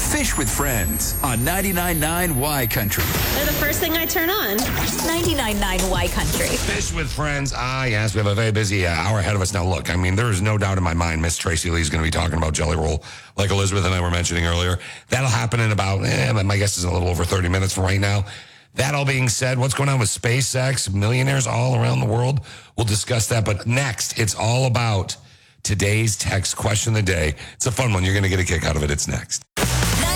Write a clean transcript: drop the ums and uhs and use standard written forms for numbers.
Fish with Friends on 99.9 Y Country. They're the first thing I turn on. 99.9 Y Country. Fish with Friends. Yes, we have a very busy hour ahead of us. Now, look, I mean, there is no doubt in my mind Miss Tracy Lee is going to be talking about Jelly Roll, like Elizabeth and I were mentioning earlier. That'll happen in about, my guess is a little over 30 minutes from right now. That all being said, what's going on with SpaceX, millionaires all around the world? We'll discuss that. But next, it's all about today's text question of the day. It's a fun one. You're going to get a kick out of it. It's next.